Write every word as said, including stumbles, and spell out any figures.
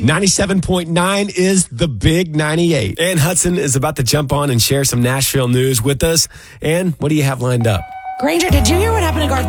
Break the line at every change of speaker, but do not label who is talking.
ninety-seven point nine is the big ninety-eight. Ann Hudson is about to jump on and share some Nashville news with us. Ann, what do you have lined up?
Granger, did you hear what happened to Garth